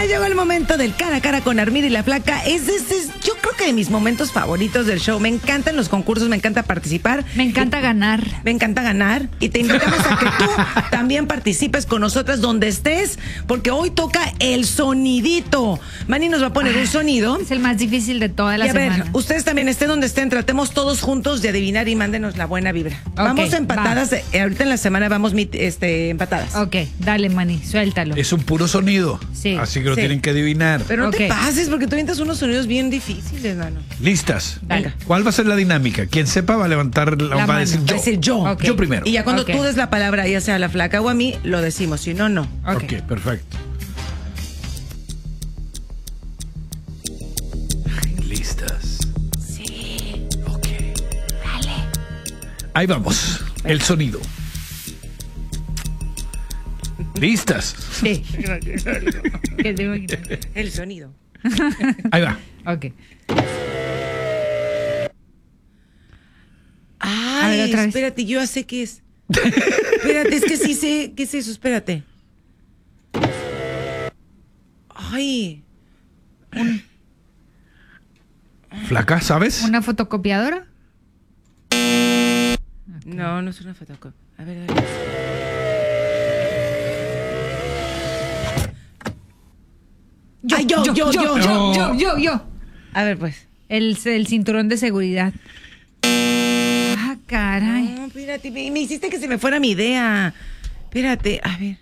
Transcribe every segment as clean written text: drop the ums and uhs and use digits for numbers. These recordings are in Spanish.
llegó el momento del cara a cara con Armida y la Flaca. Yo creo que de mis momentos favoritos del show. Me encantan los concursos, me encanta participar. Me encanta ganar. Me encanta ganar. Y te invitamos a que tú también participes con nosotras donde estés, porque hoy toca el sonidito. Manny nos va a poner un sonido. Es el más difícil de toda la semana. A ver, ustedes también estén donde estén, tratemos todos juntos de adivinar y mándenos la buena vibra. Vamos empatadas. Ahorita en la semana vamos empatadas. Ok, dale, Manny, suéltalo. Es un puro sonido. Sí. Así que lo tienen que adivinar. Pero no te pases, porque tú avientas unos sonidos bien difíciles, mano. ¿Listas? Venga. ¿Cuál va a ser la dinámica? Quien sepa va a levantar la mano. Va a decir yo. Va a decir yo. Okay. Yo primero. Y ya cuando tú des la palabra, ya sea a la Flaca o a mí, lo decimos. Si no, no. Ok, perfecto. ¿Listas? Sí. Ok. Dale. Ahí vamos. El sonido. ¿Listas? Sí. ¿Qué te imaginas? El sonido. Ahí va. Ok. Ay, A ver, otra vez. espérate, yo ya sé qué es. Espérate, es que sí sé qué es eso, espérate. Ay. Flaca, ¿sabes? ¿Una fotocopiadora? No, no es una fotocopia. A ver, a ver. Yo. A ver, pues. El cinturón de seguridad. Ah, caray. No, espérate, me hiciste que se me fuera mi idea. Espérate, a ver.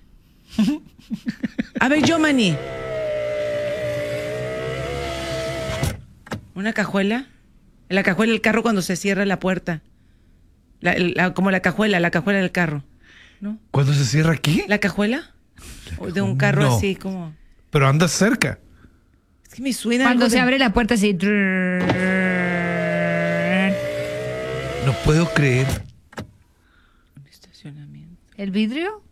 A ver, yo, Manny. ¿Una cajuela? La cajuela del carro cuando se cierra la puerta. Como la cajuela del carro. ¿No? ¿Cuándo se cierra aquí? ¿La cajuela? O de un carro No. así como... Pero andas cerca. Es que me suena Cuando algo se de... abre la puerta así. No puedo creer. Un estacionamiento. ¿El vidrio?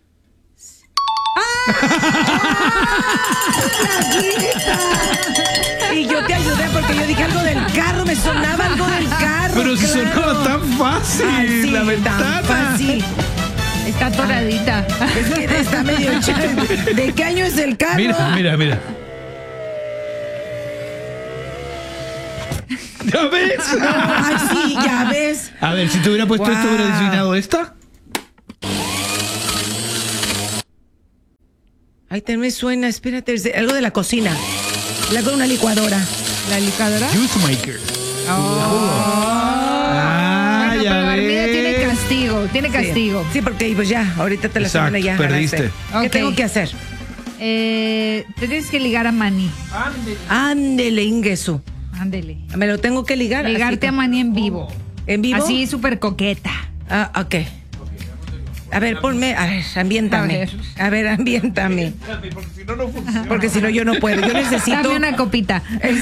Y yo te ayudé porque yo dije algo del carro, me sonaba algo del carro. Pero si claro. sonaba tan fácil. Sí, la ventana. tan fácil. Está atoradita. Es que está medio chévere. ¿De qué año es el carro? Mira. ¿Ya ves? Ay, sí, ya ves. A ver, si te hubiera puesto esto, ¿hubiera adivinado esta? Ay, también me suena, espérate, algo de la cocina. Algo de una licuadora. ¿La licuadora? Juice maker. Bueno, ya pero Armida ves. tiene castigo. Sí, porque pues ya, ahorita te la Exacto, semana ya perdiste. ganaste. ¿Qué Ok. tengo que hacer? Te tienes que ligar a Manny. Ándele, Ingesu. Ándele. Me lo tengo que ligar. Ligarte a Manny en vivo. ¿En vivo? Así súper coqueta. Ah, ok. A ver, ponme, a ver, ambiéntame. A ver, ambiéntame. Porque si no, no funciona. Porque si no, yo no puedo. Yo necesito... Dame una copita.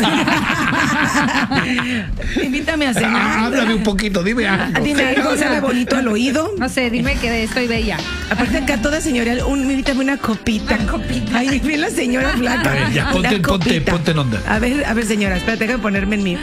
Invítame a cenar. Háblame un poquito, dime algo. Dime algo, sabe bonito al oído. No sé, dime que estoy bella. Aparte acá toda señorial, invítame una copita. Una copita. Ay, bien la señora flaca. A ver, ya, Una ponte copita. en onda. A ver, señora, espérate, déjame ponerme en mí.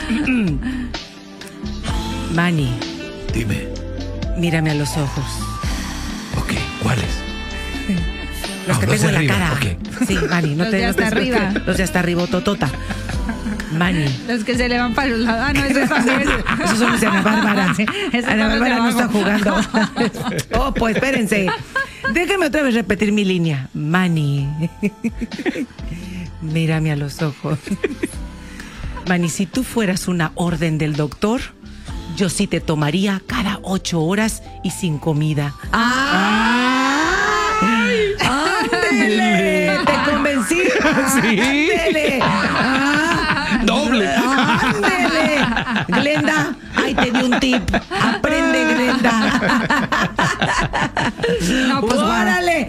Manny, Dime. mírame a los ojos. Ok, ¿cuáles? Los que los tengo de en la arriba, cara. ok. Sí, Manny, no Los te de hasta arriba. Los de hasta arriba, totota. Manny. Los que se le van para los lados. Ah, no, eso es también. Esos son los de Ana Bárbara. Sí, esos Ana son los de Bárbara no está abajo. jugando. Oh, pues espérense. Déjenme otra vez repetir mi línea. Manny, mírame a los ojos. Manny, si tú fueras una orden del doctor, yo sí te tomaría cada 8 horas y sin comida. ¡Ay! ¡Ándele! ¿Te convencí? Sí. ¡Ándele! ¡Doble! ¡Ándele! Glenda, ahí te di un tip. Aprende, Glenda. No, pues ¡Órale!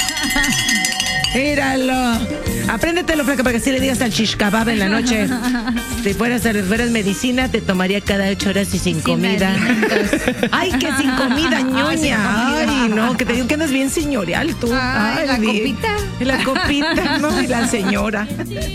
Míralo. Apréndetelo, flaca, para que si le digas al shish kebab en la noche. Si fueras medicina, te tomaría cada 8 horas y sin comida. alimentos. Ay, que sin comida, ñoña. Ay, no, que te digo que andas bien señorial tú. Ay, la bien. copita. La copita, ¿no? Y la señora.